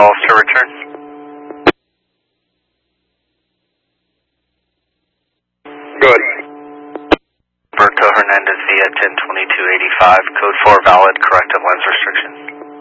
Hollister return. Good. Berto Hernandez via 102285, code 4 valid, corrective lens restriction.